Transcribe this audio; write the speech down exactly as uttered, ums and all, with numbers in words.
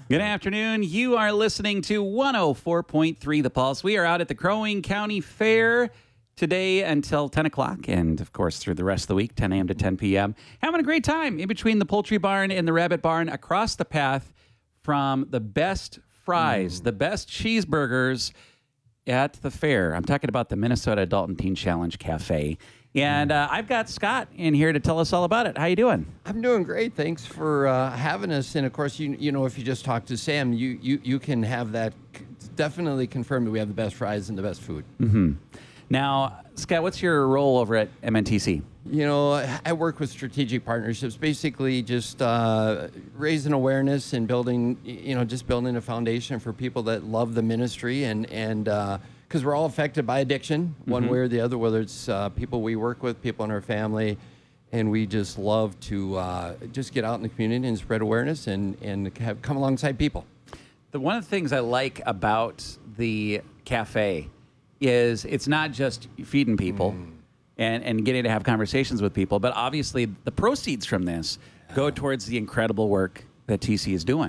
Good afternoon. You are listening to one oh four point three The Pulse. We are out at the Crow Wing County Fair today until ten o'clock, and of course through the rest of the week, ten a.m. to ten p.m. Having a great time in between the Poultry Barn and the Rabbit Barn, across the path from the best fries, mm. the best cheeseburgers at the fair. I'm talking about the Minnesota Adult and Teen Challenge Cafe. And uh, I've got Scott in here to tell us all about it. How you doing? I'm doing great. Thanks for uh, having us. And of course, you you know, if you just talk to Sam, you you, you can have that c- definitely confirmed that we have the best fries and the best food. Mm-hmm. Now, Scott, what's your role over at M N T C? You know, I work with strategic partnerships, basically just uh, raising awareness and building, you know, just building a foundation for people that love the ministry and and. Uh, Because we're all affected by addiction, one mm-hmm. way or the other, whether it's uh, people we work with, people in our family, and we just love to uh, just get out in the community and spread awareness and, and have come alongside people. The, one of the things I like about the cafe is it's not just feeding people mm. and, and getting to have conversations with people, but obviously the proceeds from this go towards the incredible work that T C is doing.